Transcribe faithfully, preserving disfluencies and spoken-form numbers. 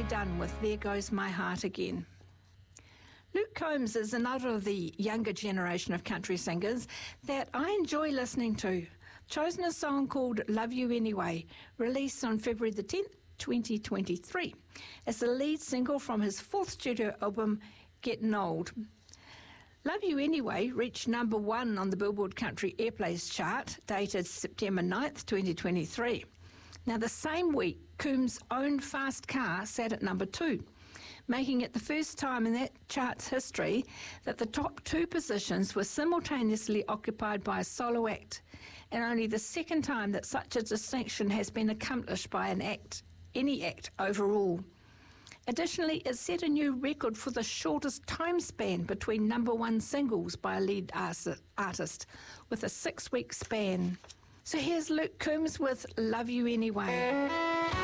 nicely done with There Goes My Heart Again. Luke Combs is another of the younger generation of country singers that I enjoy listening to. Chosen a song called Love You Anyway, released on February the tenth, twenty twenty-three, as the lead single from his fourth studio album, Getting Old. Love You Anyway reached number one on the Billboard Country Airplays chart, dated September ninth, twenty twenty-three. Now, the same week, Combs' own fast car sat at number two, making it the first time in that chart's history that the top two positions were simultaneously occupied by a solo act, and only the second time that such a distinction has been accomplished by an act, any act overall. Additionally, it set a new record for the shortest time span between number one singles by a lead artist, with a six-week span. So here's Luke Combs with Love You Anyway.